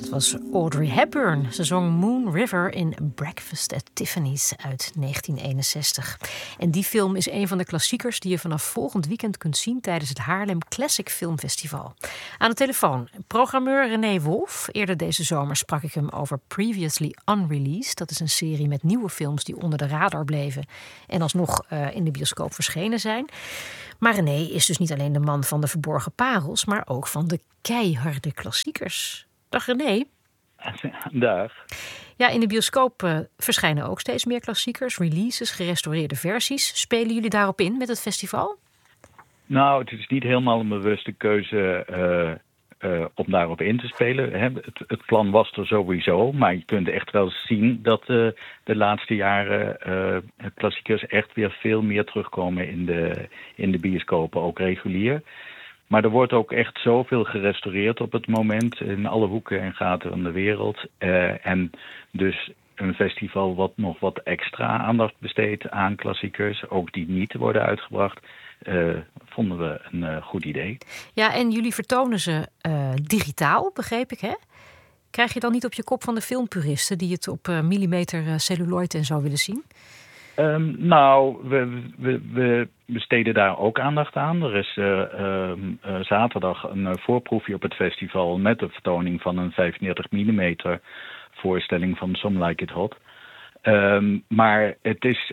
Dat was Audrey Hepburn. Ze zong Moon River in Breakfast at Tiffany's uit 1961. En die film is een van de klassiekers die je vanaf volgend weekend kunt zien tijdens het Haarlem Classic Film Festival. Aan de telefoon programmeur René Wolf. Eerder deze zomer sprak ik hem over Previously Unreleased. Dat is een serie met nieuwe films die onder de radar bleven en alsnog in de bioscoop verschenen zijn. Maar René is dus niet alleen de man van de verborgen parels, maar ook van de keiharde klassiekers. Dag René. Dag. Ja, in de bioscoop verschijnen ook steeds meer klassiekers, releases, gerestaureerde versies. Spelen jullie daarop in met het festival? Nou, het is niet helemaal een bewuste keuze om daarop in te spelen. Het plan was er sowieso, maar je kunt echt wel zien dat de laatste jaren klassiekers echt weer veel meer terugkomen in de bioscopen, ook regulier. Maar er wordt ook echt zoveel gerestaureerd op het moment in alle hoeken en gaten van de wereld. En dus een festival wat nog wat extra aandacht besteedt aan klassiekers, ook die niet worden uitgebracht, vonden we een goed idee. Ja, en jullie vertonen ze digitaal, begreep ik, hè? Krijg je dan niet op je kop van de filmpuristen die het op millimeter celluloid en zo willen zien? Nou, we besteden daar ook aandacht aan. Er is zaterdag een voorproefje op het festival met de vertoning van een 35 mm voorstelling van Some Like It Hot. Maar het is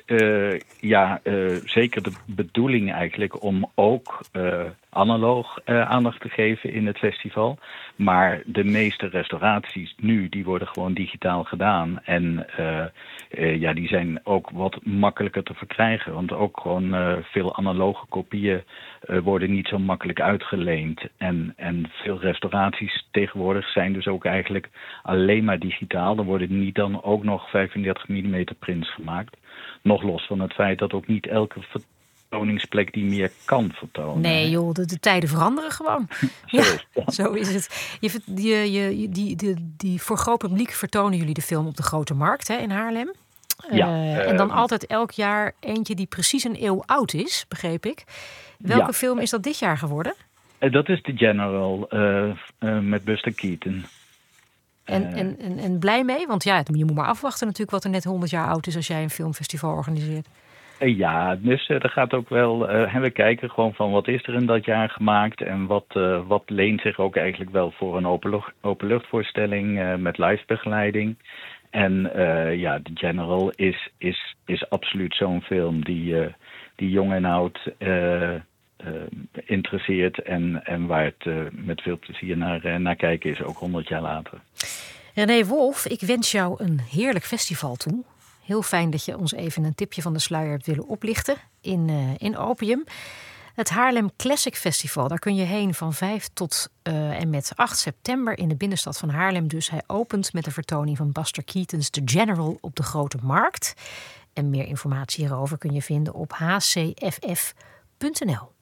zeker de bedoeling eigenlijk om ook analoog aandacht te geven in het festival. Maar de meeste restauraties nu, die worden gewoon digitaal gedaan. En die zijn ook wat makkelijker te verkrijgen. Want ook gewoon veel analoge kopieën worden niet zo makkelijk uitgeleend. En veel restauraties tegenwoordig zijn dus ook eigenlijk alleen maar digitaal. Er worden niet dan ook nog 35 mm prints gemaakt. Nog los van het feit dat ook niet elke vertoningsplek die meer kan vertonen. Nee joh, de tijden veranderen gewoon. Zo is het. Die voor groot publiek vertonen jullie de film op de Grote Markt, hè, in Haarlem. En dan altijd elk jaar eentje die precies een eeuw oud is, begreep ik. Welke film is dat dit jaar geworden? Dat is The General met Buster Keaton. En blij mee? Want ja, je moet maar afwachten natuurlijk wat er net 100 jaar oud is als jij een filmfestival organiseert. Ja, dus er gaat ook wel. We kijken gewoon van wat is er in dat jaar gemaakt en wat leent zich ook eigenlijk wel voor een openluchtvoorstelling met live begeleiding. En The General is absoluut zo'n film die jong en oud interesseert en waar het met veel plezier naar kijken is, ook 100 jaar later. René Wolf, ik wens jou een heerlijk festival toe. Heel fijn dat je ons even een tipje van de sluier hebt willen oplichten in Opium. Het Haarlem Classic Festival, daar kun je heen van 5 tot en met 8 september in de binnenstad van Haarlem. Dus hij opent met de vertoning van Buster Keaton's The General op de Grote Markt. En meer informatie hierover kun je vinden op hcff.nl.